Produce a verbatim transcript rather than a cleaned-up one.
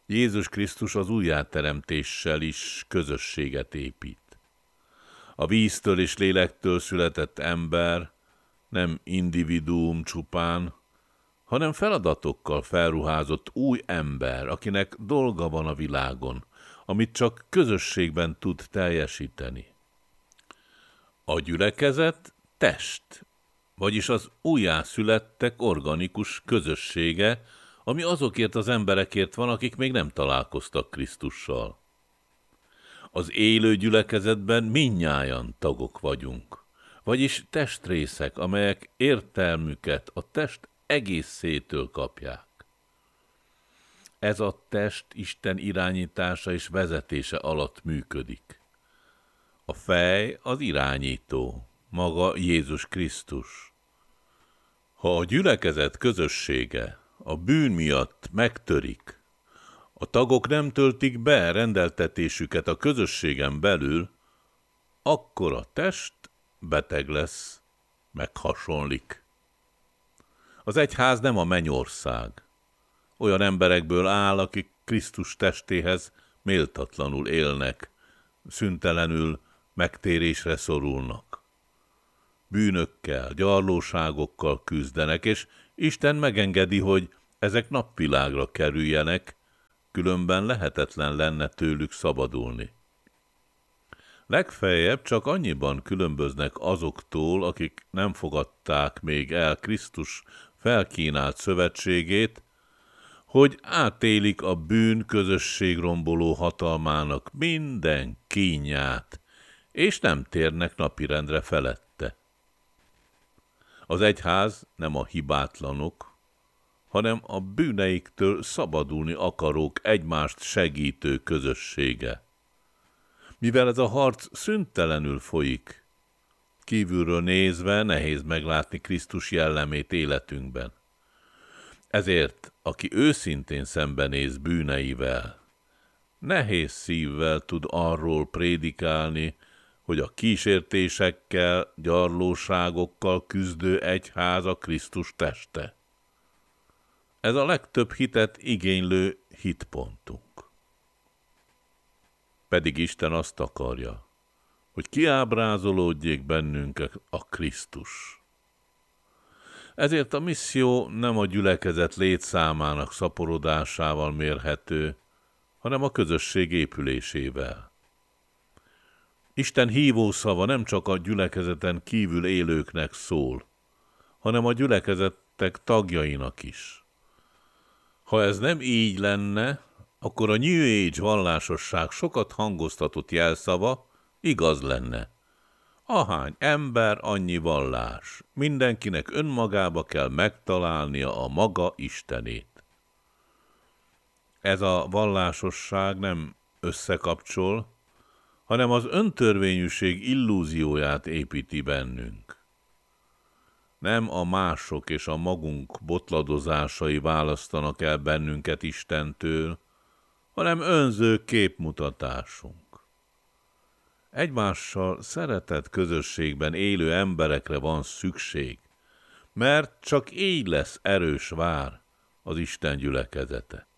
Jézus Krisztus az újjáteremtéssel is közösséget épít. A víztől és lélektől született ember nem individuum csupán, hanem feladatokkal felruházott új ember, akinek dolga van a világon, amit csak közösségben tud teljesíteni. A gyülekezet test, vagyis az újjászülettek organikus közössége, ami azokért az emberekért van, akik még nem találkoztak Krisztussal. Az élő gyülekezetben mindnyájan tagok vagyunk, vagyis testrészek, amelyek értelmüket a test egészétől kapják. Ez a test Isten irányítása és vezetése alatt működik. A fej az irányító, maga Jézus Krisztus. Ha a gyülekezet közössége a bűn miatt megtörik, a tagok nem töltik be rendeltetésüket a közösségen belül, akkor a test beteg lesz, meghasonlik. Az egyház nem a mennyország. Olyan emberekből áll, akik Krisztus testéhez méltatlanul élnek, szüntelenül megtérésre szorulnak. Bűnökkel, gyarlóságokkal küzdenek, és Isten megengedi, hogy ezek napvilágra kerüljenek, különben lehetetlen lenne tőlük szabadulni. Legfeljebb csak annyiban különböznek azoktól, akik nem fogadták még el Krisztus felkínált szövetségét, hogy átélik a bűn közösségromboló hatalmának minden kínját, és nem térnek napirendre felette. Az egyház nem a hibátlanok, hanem a bűneiktől szabadulni akarók egymást segítő közössége. Mivel ez a harc szüntelenül folyik, kívülről nézve nehéz meglátni Krisztus jellemét életünkben. Ezért, aki őszintén szembenéz bűneivel, nehéz szívvel tud arról prédikálni, hogy a kísértésekkel, gyarlóságokkal küzdő egyház a Krisztus teste. Ez a legtöbb hitet igénylő hitpontunk. Pedig Isten azt akarja, hogy kiábrázolódjék bennünk a Krisztus. Ezért a misszió nem a gyülekezet létszámának szaporodásával mérhető, hanem a közösség épülésével. Isten hívószava nem csak a gyülekezeten kívül élőknek szól, hanem a gyülekezettek tagjainak is. Ha ez nem így lenne, akkor a New Age vallásosság sokat hangoztatott jelszava igaz lenne. Ahány ember, annyi vallás. Mindenkinek önmagába kell megtalálnia a maga Istenét. Ez a vallásosság nem összekapcsol, hanem az öntörvényűség illúzióját építi bennünk. Nem a mások és a magunk botladozásai választanak el bennünket Istentől, hanem önző képmutatásunk. Egymással szeretett közösségben élő emberekre van szükség, mert csak így lesz erős vár az Isten gyülekezete.